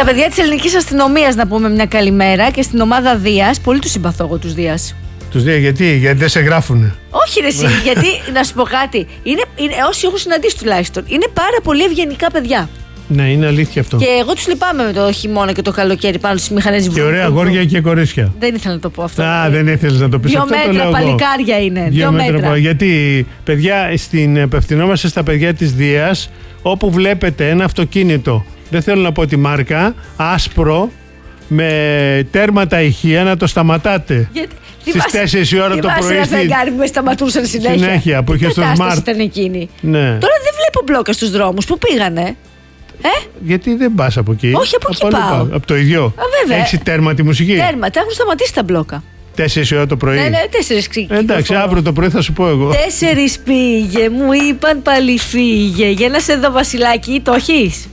Στα παιδιά της ελληνικής αστυνομίας να πούμε μια καλημέρα και στην ομάδα Δίας. Πολύ τους συμπαθώ εγώ τους Δίας. Τους Δίας γιατί δεν σε γράφουνε. Όχι ρε εσύ, γιατί να σου πω κάτι. Όσοι έχω συναντήσει τουλάχιστον, είναι πάρα πολύ ευγενικά παιδιά. Ναι, είναι αλήθεια αυτό. Και εγώ τους λυπάμαι με το χειμώνα και το καλοκαίρι πάνω στις μηχανές. Και ωραία αγόρια και κορίτσια. Δεν ήθελα να το πω αυτό. Δεν ήθελες να το πεις. 2 μέτρα παλικάρια είναι. 2 μέτρα. Γιατί, παιδιά, απευθυνόμαστε στα παιδιά της Δίας, όπου βλέπετε ένα αυτοκίνητο, δεν θέλω να πω τη μάρκα, άσπρο, με τέρματα ηχεία, να το σταματάτε. Στις 4 η ώρα το πρωί. Ένα φεγγάρι που με σταματούσαν συνέχεια. Που είχε στο Smart. Ήταν εκείνη. Ναι. Τώρα δεν βλέπω μπλόκα στους δρόμους. Πού πήγανε? Γιατί δεν πας από εκεί? Όχι, από εκεί πάω. Από το ίδιο. Έχεις τέρμα τη μουσική? Τέρμα, τα έχουν σταματήσει τα μπλόκα. 4 η ώρα το πρωί. Ναι, 4 ξύκη. Εντάξει, αύριο το πρωί θα σου πω εγώ. 4 πήγε, μου είπαν πάλι φύγε. Για να σε δω, Βασιλάκι, το έχεις?